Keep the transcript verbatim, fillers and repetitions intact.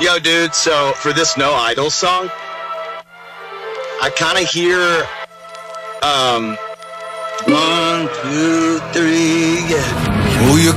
Yo, dude, so for this No Idols song, I kind of hear, um, one, two, three, yeah. Who you